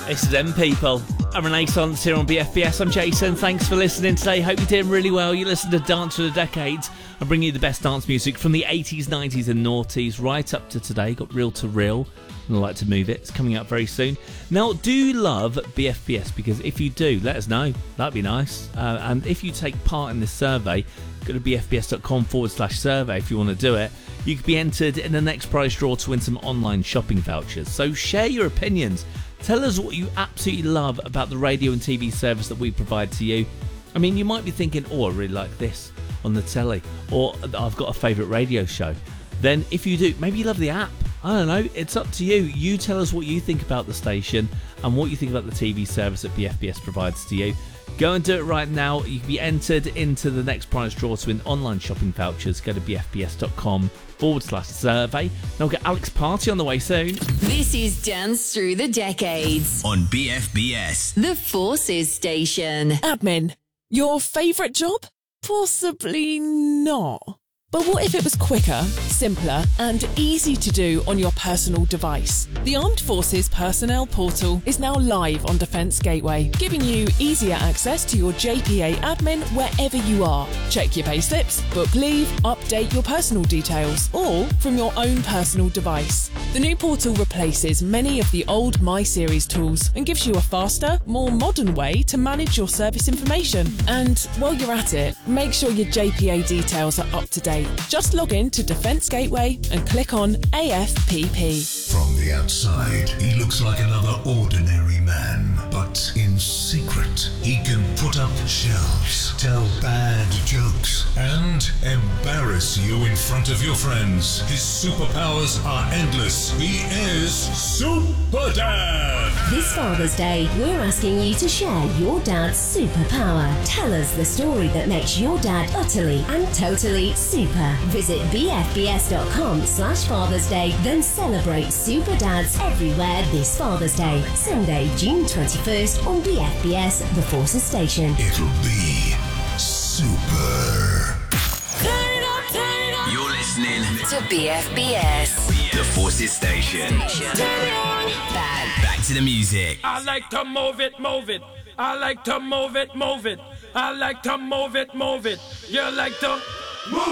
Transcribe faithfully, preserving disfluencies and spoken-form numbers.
This is them people. A Renaissance here on B F B S. I'm Jason. Thanks for listening today. Hope you're doing really well. You listen to Dance for the Decades. I bring you the best dance music from the eighties, nineties and noughties right up to today. Got Reel to Reel, and I like to move it. It's coming out very soon. Now, do you love B F B S? Because if you do, let us know. That'd be nice. Uh, and if you take part in this survey, go to bfbs.com forward slash survey if you want to do it. You could be entered in the next prize draw to win some online shopping vouchers. So share your opinions. Tell us what you absolutely love about the radio and T V service that we provide to you. I mean, you might be thinking, oh, I really like this on the telly, or I've got a favourite radio show. Then if you do, maybe you love the app. I don't know, it's up to you. You tell us what you think about the station and what you think about the T V service that B F B S provides to you. Go and do it right now. You can be entered into the next prize draw to win online shopping vouchers. Go to bfbs.com forward slash survey. Now we'll get Alex Party on the way soon. This is Dance Through the Decades on B F B S, the Forces Station. Admin, your favourite job? Possibly not. But what if it was quicker, simpler and easy to do on your personal device? The Armed Forces Personnel Portal is now live on Defence Gateway, giving you easier access to your J P A admin wherever you are. Check your payslips, book leave, update your personal details, all from your own personal device. The new portal replaces many of the old MySeries tools and gives you a faster, more modern way to manage your service information. And while you're at it, make sure your J P A details are up to date. Just log in to Defence Gateway and click on A F P P. From the outside, he looks like another ordinary man. But in secret, he can put up shelves, tell bad jokes, and embarrass you in front of your friends. His superpowers are endless. He is Super Dad! This Father's Day, we're asking you to share your dad's superpower. Tell us the story that makes your dad utterly and totally super. Visit bfbs.com slash Father's Day, then celebrate Super Dads everywhere this Father's Day. Sunday, June twenty-first on B F B S, the Forces Station. It'll be super. You're listening to B F B S, the Forces Station. Back. Back to the music. I like to move it, move it. I like to move it, move it. I like to move it, move it. You like to move